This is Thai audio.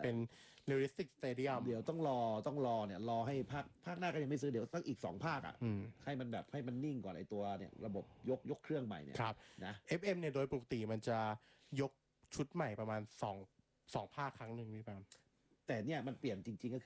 เป็นเรียลลิสติกสเตเดียมเดี๋ยวต้องรอเนี่ยรอให้ภาคหน้าก็ยังไม่ซื้อเดี๋ยวสักอีก2 ภาคให้มันแบบให้มันนิ่งก่อนไอตัวเนี่ยระบบยกเครื่องใหม่เนี่ยครับนะ FM เนี่ยโดยปกติมันจะยกชุดใหม่ประมาณ2 ภาคครั้งหนึ่งพี่ปามแต่เนี่ยมันเปลี่ยนจริงๆก็คือ